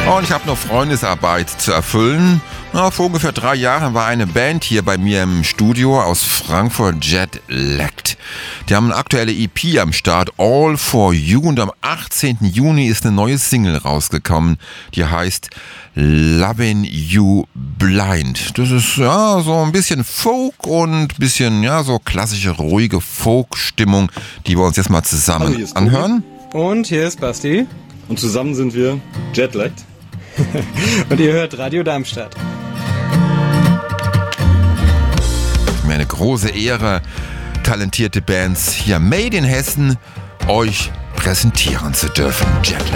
Und ich habe noch Freundesarbeit zu erfüllen. Vor ungefähr 3 Jahren war eine Band hier bei mir im Studio aus Frankfurt, Jetlagged. Die haben eine aktuelle EP am Start, All For You. Und am 18. Juni ist eine neue Single rausgekommen, die heißt Lovin' You Blind. Das ist ja so ein bisschen Folk und ein bisschen so klassische, ruhige Folk-Stimmung, die wir uns jetzt mal zusammen anhören. Und hier ist Basti. Und zusammen sind wir Jetlagged. Und ihr hört Radio Darmstadt. Mir eine große Ehre, talentierte Bands hier made in Hessen euch präsentieren zu dürfen. Jetlagged.